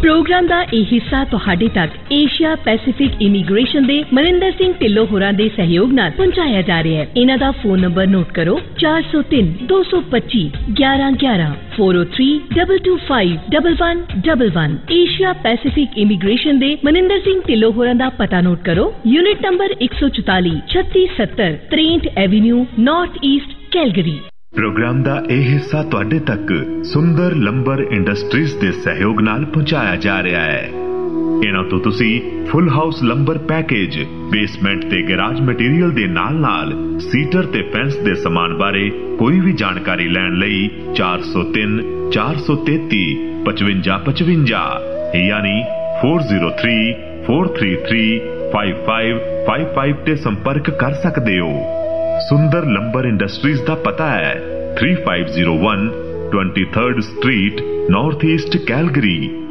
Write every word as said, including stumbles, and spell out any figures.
Programme का यह हिस्सा तुहाडे तक एशिया पैसिफिक इमीग्रेशन दे मनिंदर सिंह ढिल्लों होरां दे सहयोग नाल पहुंचाया जा रहा है। इन्हां दा फोन नंबर नोट करो चार सौ तीन दो सौ पच्ची ग्यारह ग्यारह four O three double two five double one double one. Asia Pacific immigration दे मनिंदर सिंह ढिल्लों होरां दा पता नोट करो यूनिट नंबर एक सौ चौताली छत्ती सत्तर त्रेंठ Avenue north east Calgary. Programme दा यह हिस्सा तुहाडे तक सुंदर लंबर इंडस्ट्रीज दे सहयोग नाल पहुंचाया जा रहा है। इन्हां तो तुसी full house lumbar package basement ते गैराज मटीरियल दे नाल नाल सीटर ते फेंस दे समान बारे कोई भी जानकारी लैण लई चार सौ तीन चार सौ तेती पचवंजा पचवंजा यानी four zero three four three three five five five five ते संपर्क कर सकते हो। सुंदर लंबर इंडस्ट्रीज का पता है three five zero one twenty third street north east Calgary.